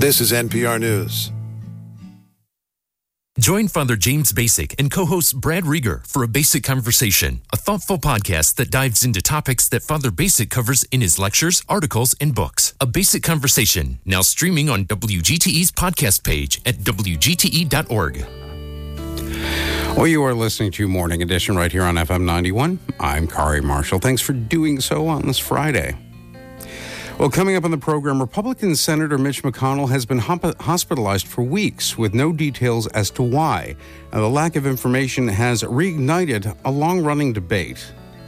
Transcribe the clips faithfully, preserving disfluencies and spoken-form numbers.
This is N P R News. Join Father James Basic and co-host Brad Rieger for A Basic Conversation, a thoughtful podcast that dives into topics that Father Basic covers in his lectures, articles, and books. A Basic Conversation, now streaming on W G T E's podcast page at W G T E dot org. Well, you are listening to Morning Edition right here on F M ninety-one. I'm Kari Marshall. Thanks for doing so on this Friday. Well, coming up on the program, Republican Senator Mitch McConnell has been hop- hospitalized for weeks with no details as to why. Now, the lack of information has reignited a long-running debate.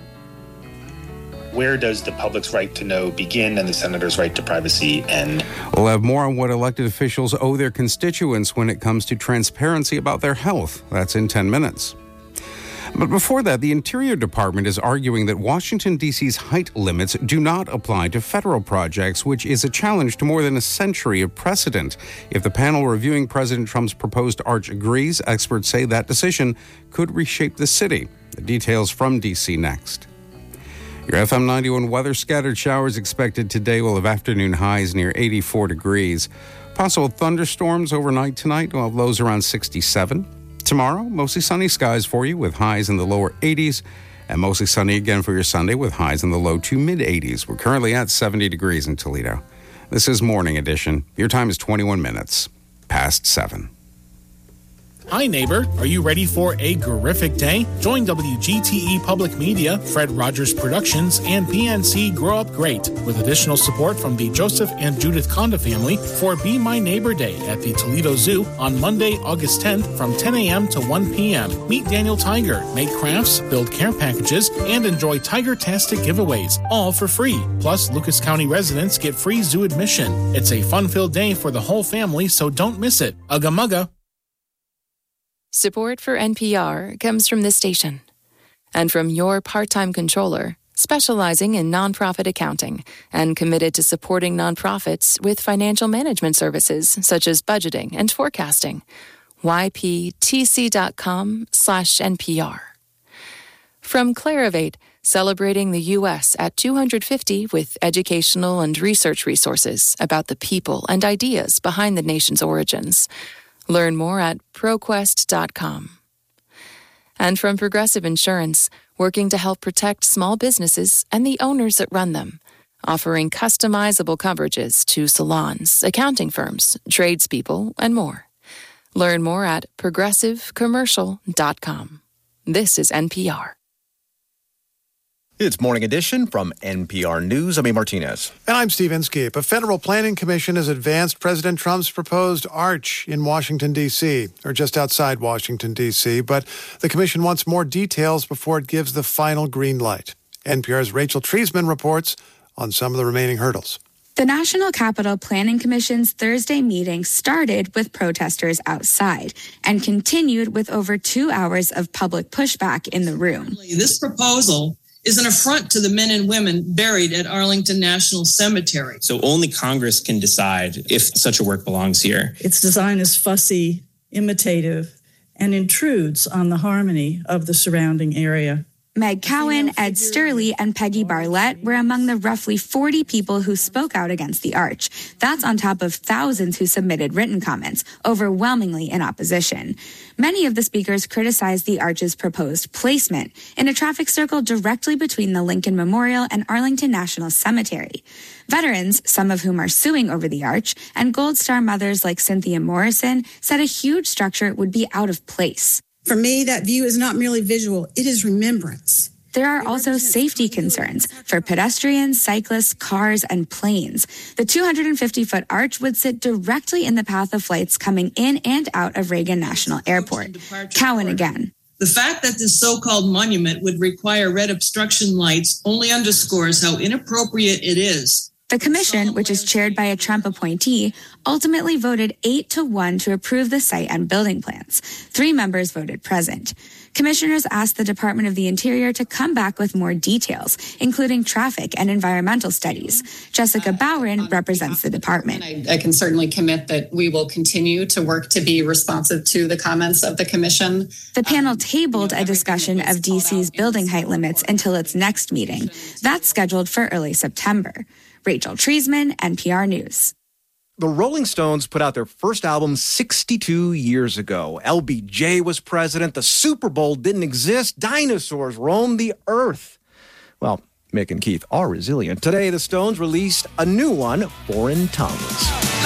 Where does the public's right to know begin and the senator's right to privacy end? We'll have more on what elected officials owe their constituents when it comes to transparency about their health. That's in ten minutes. But before that, the Interior Department is arguing that Washington, D C's height limits do not apply to federal projects, which is a challenge to more than a century of precedent. If the panel reviewing President Trump's proposed arch agrees, experts say that decision could reshape the city. The details from D C next. Your F M ninety-one weather: scattered showers expected today. We'll have afternoon highs near eighty-four degrees. Possible thunderstorms overnight tonight. We'll have lows around sixty-seven. Tomorrow, mostly sunny skies for you with highs in the lower eighties, and mostly sunny again for your Sunday with highs in the low to mid-eighties. We're currently at seventy degrees in Toledo. This is Morning Edition. Your time is twenty-one minutes past seven. Hi, neighbor. Are you ready for a terrific day? Join W G T E Public Media, Fred Rogers Productions, and P N C Grow Up Great with additional support from the Joseph and Judith Conda family for Be My Neighbor Day at the Toledo Zoo on Monday, August tenth from ten a.m. to one p.m. Meet Daniel Tiger, make crafts, build care packages, and enjoy Tiger-tastic giveaways, all for free. Plus, Lucas County residents get free zoo admission. It's a fun-filled day for the whole family, so don't miss it. Ugga mugga. Support for N P R comes from this station and from your part-time controller, specializing in nonprofit accounting and committed to supporting nonprofits with financial management services such as budgeting and forecasting. Y P T C dot com slash N P R. From Clarivate, celebrating the U S at two hundred fifty with educational and research resources about the people and ideas behind the nation's origins. Learn more at ProQuest dot com. And from Progressive Insurance, working to help protect small businesses and the owners that run them, offering customizable coverages to salons, accounting firms, tradespeople, and more. Learn more at Progressive Commercial dot com. This is N P R. It's Morning Edition from N P R News. I'm A. Martinez. And I'm Steve Inskeep. A federal planning commission has advanced President Trump's proposed arch in Washington, D C, or just outside Washington, D C, but the commission wants more details before it gives the final green light. N P R's Rachel Treisman reports on some of the remaining hurdles. The National Capital Planning Commission's Thursday meeting started with protesters outside and continued with over two hours of public pushback in the room. This proposal is an affront to the men and women buried at Arlington National Cemetery. So only Congress can decide if such a work belongs here. Its design is fussy, imitative, and intrudes on the harmony of the surrounding area. Meg Cowan, Ed Sturley, and Peggy Barlett were among the roughly forty people who spoke out against the arch. That's on top of thousands who submitted written comments, overwhelmingly in opposition. Many of the speakers criticized the arch's proposed placement in a traffic circle directly between the Lincoln Memorial and Arlington National Cemetery. Veterans, some of whom are suing over the arch, and Gold Star mothers like Cynthia Morrison said a huge structure would be out of place. For me, that view is not merely visual, it is remembrance. There are also safety concerns for pedestrians, cyclists, cars, and planes. The two hundred fifty foot arch would sit directly in the path of flights coming in and out of Reagan National Airport. Cowan again. The fact that this so-called monument would require red obstruction lights only underscores how inappropriate it is. The commission, which is chaired by a Trump appointee, ultimately voted eight to one to approve the site and building plans. Three members voted present. Commissioners asked the Department of the Interior to come back with more details, including traffic and environmental studies. Jessica Bowron represents the department. I, I can certainly commit that we will continue to work to be responsive to the comments of the commission. The panel tabled a discussion of D C's building height limits until its next meeting. That's scheduled for early September. Rachel Treisman, N P R News. the Rolling Stones put out their first album sixty-two years ago. L B J was president. The Super Bowl didn't exist. Dinosaurs roamed the earth. Well, Mick and Keith are resilient. Today, the Stones released a new one, Foreign Tongues.